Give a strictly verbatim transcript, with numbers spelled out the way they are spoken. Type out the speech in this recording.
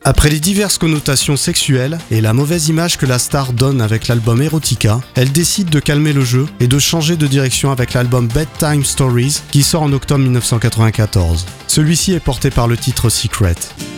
Après les diverses connotations sexuelles et la mauvaise image que la star donne avec l'album Erotica, elle décide de calmer le jeu et de changer de direction avec l'album Bedtime Stories qui sort en octobre dix-neuf cent quatre-vingt-quatorze. Celui-ci est porté par le titre Secret.